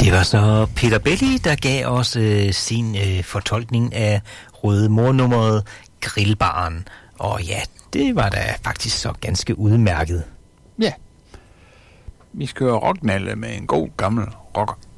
Det var så Peter Belli, der gav os sin fortolkning af Røde Mor-nummeret Grillbaren. Og ja, det var da faktisk så ganske udmærket. Ja. Vi skal jo rocknalle med en god gammel rocker.